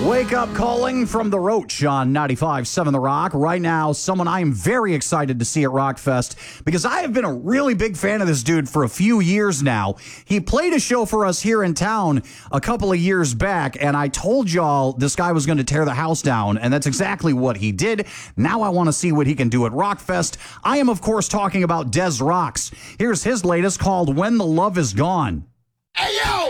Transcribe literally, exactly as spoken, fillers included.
Wake up calling from the Roach on ninety-five point seven The Rock. Right now, someone I am very excited to see at Rockfest because I have been a really big fan of this dude for a few years now. He played a show for us here in town a couple of years back, and I told y'all this guy was going to tear the house down, and that's exactly what he did. Now I want to see what he can do at Rockfest. I am, of course, talking about Des Rocks. Here's his latest called When the Love Is Gone. Hey, yo!